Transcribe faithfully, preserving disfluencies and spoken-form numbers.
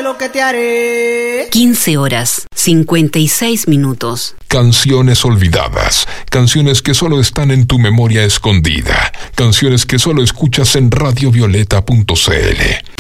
lo que te haré. quince horas, cincuenta y seis minutos. Canciones olvidadas, canciones que solo están en tu memoria escondida, canciones que solo escuchas en radio violeta punto c l.